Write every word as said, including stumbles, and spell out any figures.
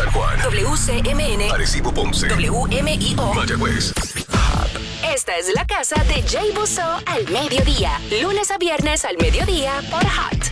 San Juan, W C M N, Arecibo, Ponce, W M I O, Mayagüez. Esta es la casa de Jay Busso al mediodía, lunes a viernes al mediodía por Hot.